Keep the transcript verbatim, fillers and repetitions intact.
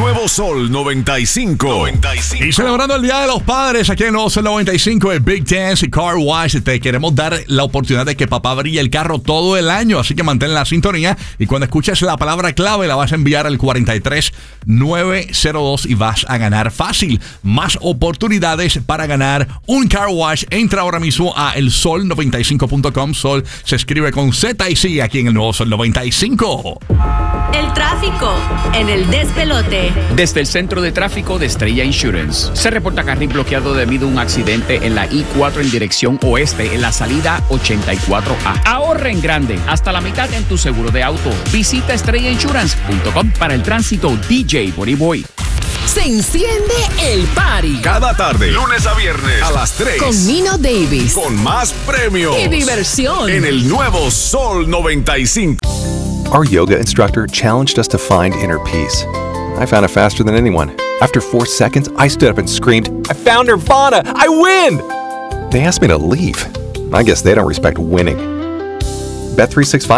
Nuevo Sol noventa y cinco. Y celebrando el Día de los Padres aquí en Nuevo Sol noventa y cinco, el Big Dance Car Wash. Te queremos dar la oportunidad de que papá brille el carro todo el año, así que mantén la sintonía y cuando escuches la palabra clave la vas a enviar al cuarenta y tres nueve cero dos y vas a ganar fácil. Más oportunidades para ganar un car wash. Entra ahora mismo a el sol noventa y cinco punto com. Sol se escribe con Z y sigue aquí en el Nuevo Sol noventa y cinco. El tráfico en el despelote. Desde el centro de tráfico de Estrella Insurance se reporta carril bloqueado debido a un accidente en la I cuatro en dirección oeste en la salida ochenta y cuatro A. Ahorra en grande, hasta la mitad en tu seguro de auto. Visita estrella insurance punto com para el tránsito. D J Body Boy. Se enciende el party. Cada tarde, lunes a viernes, a las tres. Con Nino Davis. Con más premios. Y diversión. En el Nuevo Sol noventa y cinco. Our yoga instructor challenged us to find inner peace. I found it faster than anyone. After four seconds, I stood up and screamed, I found Nirvana! I win! They asked me to leave. I guess they don't respect winning. Bet three sixty-five